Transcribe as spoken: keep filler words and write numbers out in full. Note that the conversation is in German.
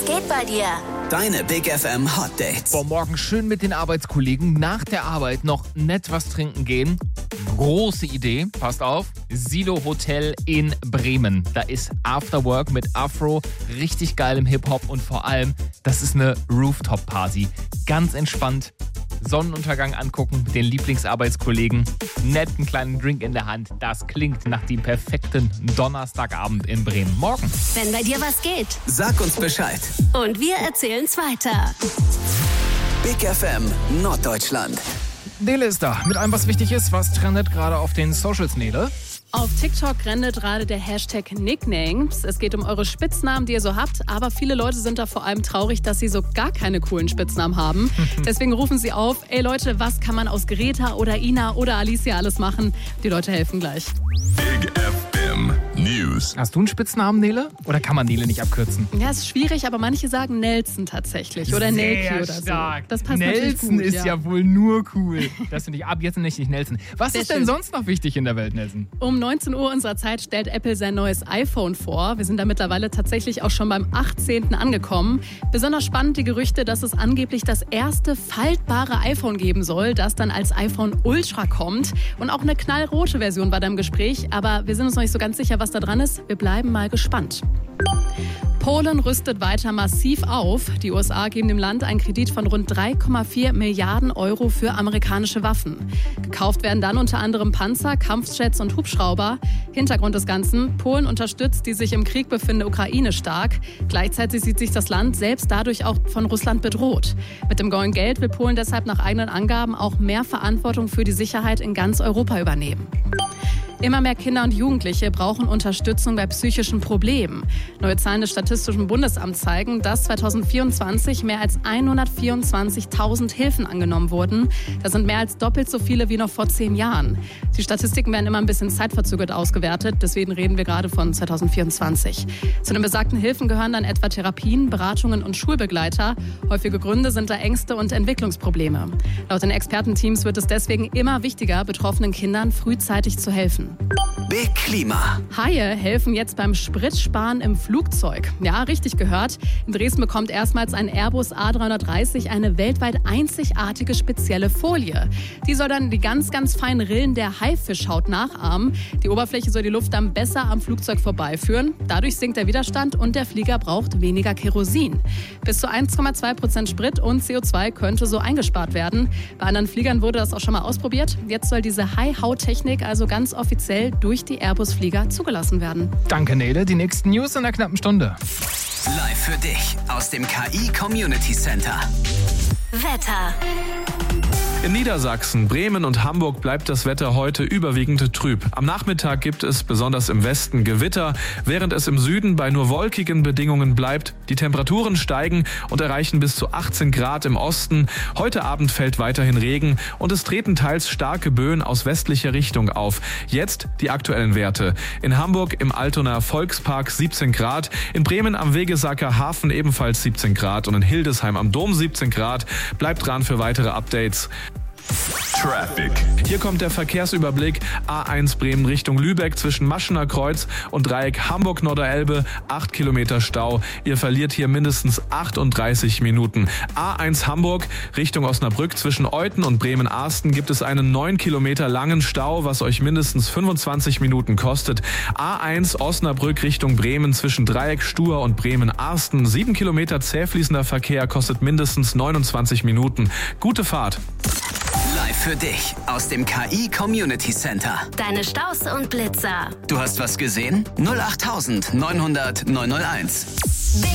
geht bei dir? Deine Big F M Hot Dates. Boah, morgen schön mit den Arbeitskollegen nach der Arbeit noch nett was trinken gehen. Große Idee, passt auf. Silo Hotel in Bremen. Da ist Afterwork mit Afro, richtig geilem Hip-Hop und vor allem, das ist eine Rooftop-Party. Ganz entspannt. Sonnenuntergang angucken mit den Lieblingsarbeitskollegen. Netten kleinen Drink in der Hand. Das klingt nach dem perfekten Donnerstagabend in Bremen. Morgen. Wenn bei dir was geht. Sag uns Bescheid. Und wir erzählen's weiter. Big F M Norddeutschland. Nele ist da mit allem, was wichtig ist. Was trendet gerade auf den Socials, Nele? Auf TikTok rennt gerade der Hashtag Nicknames. Es geht um eure Spitznamen, die ihr so habt. Aber viele Leute sind da vor allem traurig, dass sie so gar keine coolen Spitznamen haben. Deswegen rufen sie auf, ey Leute, was kann man aus Greta oder Ina oder Alicia alles machen? Die Leute helfen gleich. Big F M News. Hast du einen Spitznamen, Nele? Oder kann man Nele nicht abkürzen? Ja, ist schwierig, aber manche sagen Nelson tatsächlich. Oder Nelki oder stark. so. Das passt Nelson natürlich gut, ist ja. ja wohl nur cool. Das finde ich ab jetzt nicht, nicht Nelson. Was Sehr ist denn schön. sonst noch wichtig in der Welt, Nelson? Um neunzehn Uhr unserer Zeit stellt Apple sein neues iPhone vor. Wir sind da mittlerweile tatsächlich auch schon beim achtzehnten angekommen. Besonders spannend die Gerüchte, dass es angeblich das erste faltbare iPhone geben soll, das dann als iPhone Ultra kommt. Und auch eine knallrote Version war da im Gespräch. Aber wir sind uns noch nicht so ganz sicher, was da dran ist. Wir bleiben mal gespannt. Polen rüstet weiter massiv auf. Die U S A geben dem Land einen Kredit von rund drei Komma vier Milliarden Euro für amerikanische Waffen. Gekauft werden dann unter anderem Panzer, Kampfjets und Hubschrauber. Hintergrund des Ganzen: Polen unterstützt die sich im Krieg befindende Ukraine stark. Gleichzeitig sieht sich das Land selbst dadurch auch von Russland bedroht. Mit dem neuen Geld will Polen deshalb nach eigenen Angaben auch mehr Verantwortung für die Sicherheit in ganz Europa übernehmen. Immer mehr Kinder und Jugendliche brauchen Unterstützung bei psychischen Problemen. Neue Zahlen des Statistischen Bundesamts zeigen, dass zweitausendvierundzwanzig mehr als hundertvierundzwanzigtausend Hilfen angenommen wurden. Das sind mehr als doppelt so viele wie noch vor zehn Jahren. Die Statistiken werden immer ein bisschen zeitverzögert ausgewertet, deswegen reden wir gerade von zweitausendvierundzwanzig. Zu den besagten Hilfen gehören dann etwa Therapien, Beratungen und Schulbegleiter. Häufige Gründe sind da Ängste und Entwicklungsprobleme. Laut den Expertenteams wird es deswegen immer wichtiger, betroffenen Kindern frühzeitig zu helfen. Big Klima. Haie helfen jetzt beim Spritsparen im Flugzeug. Ja, richtig gehört. In Dresden bekommt erstmals ein Airbus A dreihundertdreißig eine weltweit einzigartige spezielle Folie. Die soll dann die ganz, ganz feinen Rillen der Haifischhaut nachahmen. Die Oberfläche soll die Luft dann besser am Flugzeug vorbeiführen. Dadurch sinkt der Widerstand und der Flieger braucht weniger Kerosin. Bis zu eins Komma zwei Prozent Sprit und C O zwei könnte so eingespart werden. Bei anderen Fliegern wurde das auch schon mal ausprobiert. Jetzt soll diese Hai-Haut-Technik also ganz offiziell durch die Airbus-Flieger zugelassen werden. Danke, Nele. Die nächsten News in einer knappen Stunde. Live für dich aus dem K I Community Center. Wetter. In Niedersachsen, Bremen und Hamburg bleibt das Wetter heute überwiegend trüb. Am Nachmittag gibt es besonders im Westen Gewitter, während es im Süden bei nur wolkigen Bedingungen bleibt. Die Temperaturen steigen und erreichen bis zu achtzehn Grad im Osten. Heute Abend fällt weiterhin Regen und es treten teils starke Böen aus westlicher Richtung auf. Jetzt die aktuellen Werte. In Hamburg im Altonaer Volkspark siebzehn Grad, in Bremen am Wegesacker Hafen ebenfalls siebzehn Grad und in Hildesheim am Dom siebzehn Grad. Bleibt dran für weitere Updates. Traffic. Hier kommt der Verkehrsüberblick. A eins Bremen Richtung Lübeck zwischen Maschener Kreuz und Dreieck Hamburg-Norderelbe. acht Kilometer Stau. Ihr verliert hier mindestens achtunddreißig Minuten. A eins Hamburg Richtung Osnabrück zwischen Euthen und Bremen-Arsten gibt es einen neun Kilometer langen Stau, was euch mindestens fünfundzwanzig Minuten kostet. A eins Osnabrück Richtung Bremen zwischen Dreieck Stur und Bremen-Arsten. sieben Kilometer zähfließender Verkehr kostet mindestens neunundzwanzig Minuten. Gute Fahrt. Live für dich aus dem K I Community Center. Deine Staus und Blitzer. Du hast was gesehen? null acht neunhundert neunhunderteins. Big